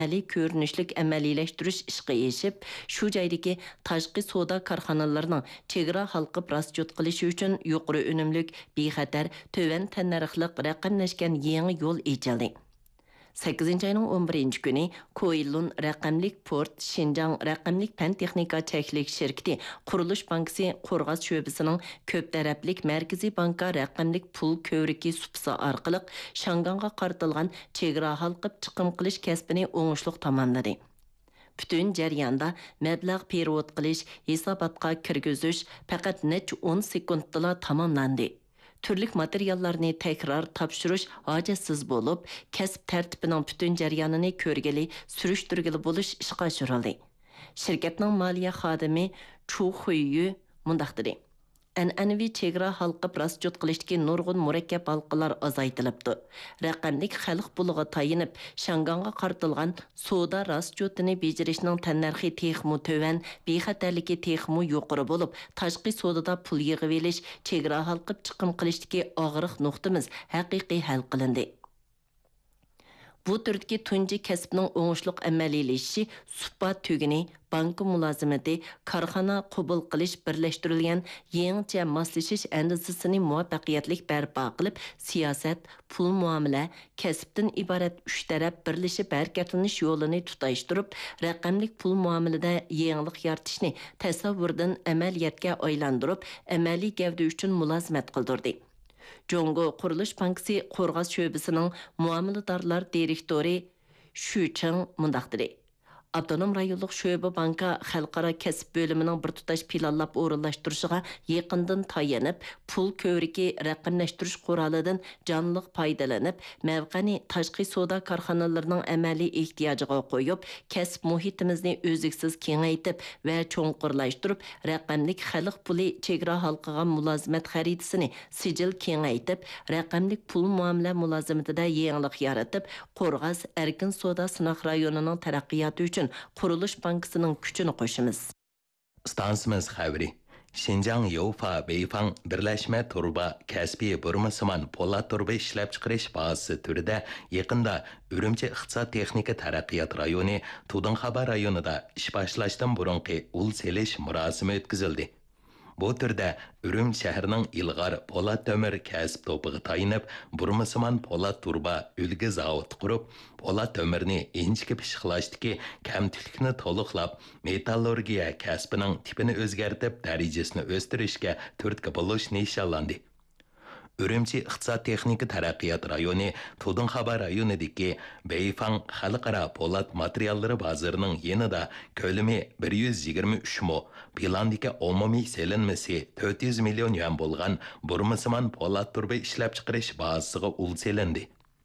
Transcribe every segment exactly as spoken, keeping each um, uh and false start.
Ali ko'rinishlik əməliləşdiriş işqi eşib, şu joydagi tashqi savdo korxonalarının chegara halqib rasjot qilishi uchun yuqori unumlik, bexatar, tövan tannarxliq raqamlashgan yangi yo'l echildi. sakkizinchi ayning o'n birinchi kuni Koilun raqamlik port, Şinjan raqamlik fan texnika cheklik shirkati, Qurilish bankasi Qo'rg'os sho'basining ko'p taraflik markaziy banka raqamlik pul ko'riki supsi orqali Shanganga qartilgan chegara halqib chiqim qilish kasbini o'ngishliq tamomladi. Bütün jarayonda mablag' perevod qilish, hisobotga kirgizish faqat necha o'n sekundda tamomlandi. Türlük materiallarni tekrar tapşırış acitsiz bolup, kasb tertibining bütün jarayonini ko'rgili, surishtirgili bo'lish ishga oshirildi. Shirkatning moliya xodimi Chu Huiyu mundaq dedi. An'anaviy chegara halqib rasjot qilishdagi nurg'un murakkab halqalar azaytilibdi. Raqamlik xalq puliga tayinib, Shanganga qartilgan savdo rasjotini bejirishning tannarxi texmu tövan, bexatarligi texmu yuqori bo'lib, tashqi savdoda pul yig'ib olish, chegara halqib chiqim qilishdagi og'riq nuqtamiz haqiqiy hal qilindi. Bu turdagi tunji kasbning o'ngishliq amaliylashishi suhbat tugini, bank mulozimati, korxona qabul qilish birlashtirilgan yangicha moslashish andizasini muvaffaqiyatli barpo qilib, siyosat, pul muomala, kasbdan iborat uch taraf birlashib harakatlanish yo'lini tutashtirib, raqamlik pul muomalada yangilik yaratishni tasavvurdan amaliyotga aylantirib, amaliy gavda uchun mulozimat qildirdi. Jongo Qurilish bankasi Qo'rg'os sho'basining muomaladorlar direktori Shu Cheng mundaq dedi. Avtonom rayonluq sho'ba banka xalqaro kasb bo'limining bir tutash planlab o'rinlashtirishiga yaqindan tayanib, pul ko'riki raqamlashtirish qurolidan jonliq foydalanib, mavqani tashqi savdo korxonalarining amaliy ehtiyojiga qo'yib, kasb muhitimizni o'ziksiz kengaytib va cho'nqurlashtirib, raqamlik xalq puli chegara halqiga mulozimat xaritasini sijil kengaytib, raqamlik pul muomala mulozimatida yangilik yaratib, Qo'rg'os erkin savdo sinoq rayonining taraqqiyoti uchun Qurilish bankasining kuchini qo'shimiz. Stansimiz xabari. Şinjan Youfa Beifang birlashma turba kasbiy burmasimon po'lat turba ishlab chiqarish bazasi turida yaqinda Urumchi iqtisod texnika taraqqiyot rayoni Tudunxabar rayonida ish boshlashdan burungi ul selish murosimi o'tkazildi. Bu turda Urumchi shahrining ilg'or po'lat ta'mir kasb to'piga tayinib, burmasimon po'lat turba ulgi zavod qurib, po'lat ta'mirni inchki pishiqlashdagi kamchilikni to'liqlab, metallurgiya kasbining tipini o'zgartib, darajasini o'stirishga turtki bo'lish nishonlandi. Urumchi iqtisod texnika taraqqiyot rayoni Tudunxabar rayonidagi Beifang xalqaro po'lat materiallari bozorining yanida ko'lami bir yuz yigirma uch mo, plandagi umumiy selinmasi to'rt yuz million yuan bo'lgan burmasimon po'lat turba ishlab chiqarish bazasiga ul selindi.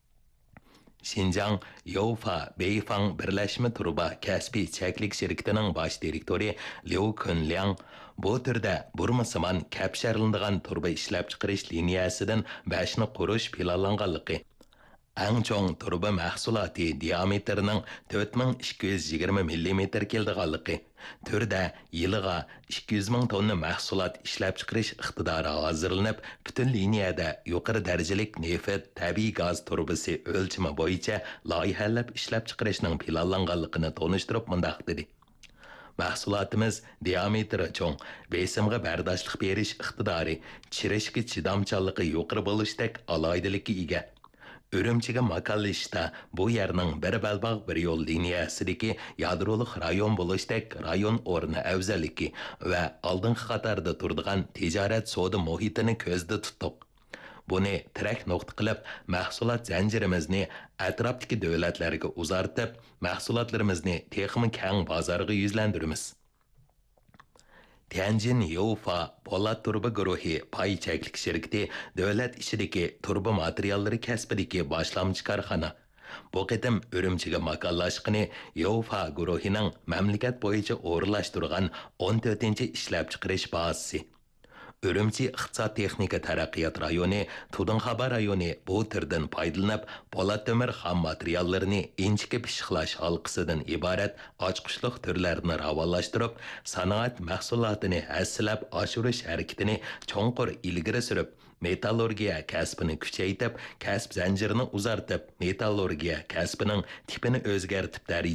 Şinjan Youfa Beifang birlashma turba kasbiy cheklik shirkatining bosh direktori Liu Kunliang bu turda burmasimon kapshariladigan turba ishlab chiqarish liniyasidan beshni qurish planlanganligi, eng chong turba mahsuloti diametrining to'rt ming ikki yuz yigirma millimetr keldiganligi, turda yiliga ikki yuz ming tonna mahsulot ishlab chiqarish iqtidori hozirlanib, butun liniyada yuqori darajalik neft, tabiiy gaz turbasi o'lchami bo'yicha loyihalab ishlab chiqarishning planlanganligini tonishtirib mundaq dedi. Mahsulotimiz diametri cho'ng, besimga bardoshlik berish iqtidori, chirishga chidamchanligi yuqori bo'lishdek aloyidlikka ega. Urumchiga makonlashda bu yerning bir balbog' bir yo'l liniyasidagi yadrolik rayon bo'lishdek rayon o'rni afzalligi va oldingi qatorda turadigan tijorat savdo muhitini ko'zda tutdik. Buni tirak nuqta qilib, mahsulot zanjirimizni atrofdagi davlatlarga uzartib, mahsulotlarimizni texnik keng bozorga yuzlantiramiz. Tianjin Youfa po'lat turba guruhi pay cheklik shirkati davlat ishidagi turba materiallari kasbidagi boshlamchi korxona. Bu qitim Urumchiga makonlashqini Youfa guruhining mamlakat bo'yicha o'rinlashtirgan o'n to'rtinchi ishlab chiqarish bazasi. Үрümçi iqtisod texnika taraqqiyot rayoni, Tudunxaba rayoni bu türden foydalanib, po'lat temir xam materiallarini inchikib pishiqlash halqasidan iborat ochqichliq turlarini ravolashtirib, sanoat mahsulotini hassilab oshirish harakatini cho'nqur ilgari surib, metallurgiya kasbini kuchaytirib, kasb zanjirini uzartib, metallurgiya kasbining tipini o'zgartib